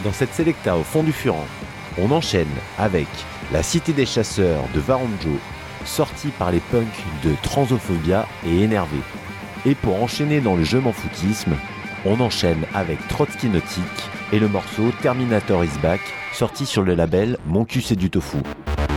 Dans cette Selecta au fond du Furan, on enchaîne avec La Cité des Chasseurs de Varanjo, sorti par les punks de Transophobia et Énervé. Et pour enchaîner dans le je m'en foutisme, on enchaîne avec Trotsky Nautique et le morceau Terminator is Back, sorti sur le label Mon cul c'est du tofu.